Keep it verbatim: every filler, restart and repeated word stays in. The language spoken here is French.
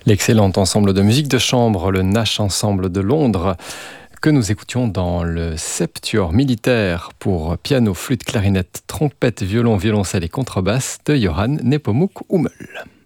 L'excellent ensemble de musique de chambre, le Nash Ensemble de Londres, que nous écoutions dans le Septuor militaire pour piano, flûte, clarinette, trompette, violon, violoncelle et contrebasse de Johann Nepomuk Hummel.